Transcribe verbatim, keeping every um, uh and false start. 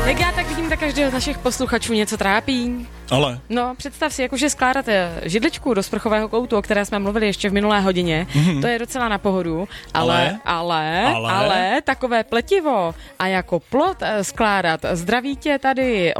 Jak já tak vidím, tak každého z našich posluchačů něco trápí. Ale? No, představ si, jakože skládat židličku do sprchového koutu, o které jsme mluvili ještě v minulé hodině, mm-hmm. to je docela na pohodu, ale, ale, ale, ale, ale takové pletivo a jako plot skládat, zdraví tě tady